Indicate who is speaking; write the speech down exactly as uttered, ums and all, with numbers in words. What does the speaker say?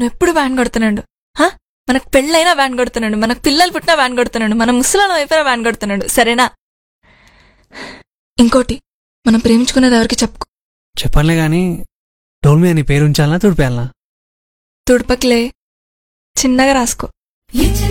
Speaker 1: నువ్వు ఎప్పుడు వ్యాన్ కొడుతున్నాడు. హా, మనకు పెళ్ళైనా వ్యాన్ కొడుతున్నాడు, మనకు పిల్లలు పుట్టినా వ్యాన్ కొడుతున్నాడు, మన ముసలాళ్ళం అయిపోయినా వ్యాన్ కొడుతున్నాడు. సరేనా? ఇంకోటి, మనం ప్రేమించుకునేది ఎవరికి చెప్పుకో.
Speaker 2: చెప్పనులే గాని డోల్ మీద నీ పేరు ఉంచాలనా తుడిపేయాలనా?
Speaker 1: తుడపకిలే, చిన్నగా రాసుకో.